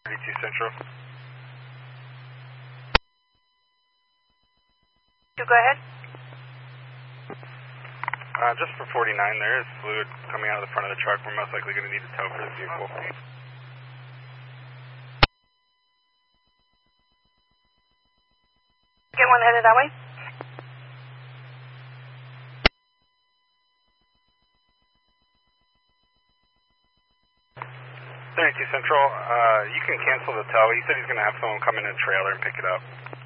32 Central. You go ahead. Just for 49, there is fluid coming out of the front of the truck. We're most likely going to need a tow for this vehicle. Get one headed that way. Central, you can cancel the tow. He said he's going to have someone come in a trailer and pick it up.